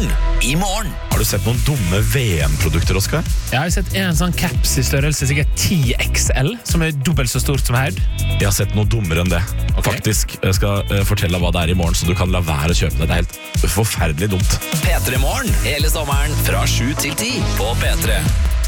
morgen. Har du sett noen dumme VM-produkter, Oskar? Jeg har sett en sånn caps i størrelse, sikkert 10XL, som er dobbelt så stort som Haud. Jeg har sett noe dummere enn det. Faktisk, jeg skal fortelle hva det er i morgen, så du kan la være å kjøpe det. Det er helt forferdelig dumt. P3 Morgen hele sommeren fra 7 til 10 på P3.